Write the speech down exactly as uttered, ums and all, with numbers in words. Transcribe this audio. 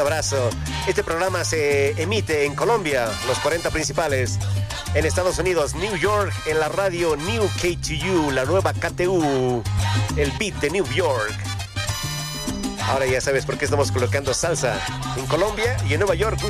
Abrazo. Este programa se emite en Colombia, los cuarenta principales. En Estados Unidos, New York, en la radio New K two U, la nueva K T U, el beat de New York. Ahora ya sabes por qué estamos colocando salsa en Colombia y en Nueva York.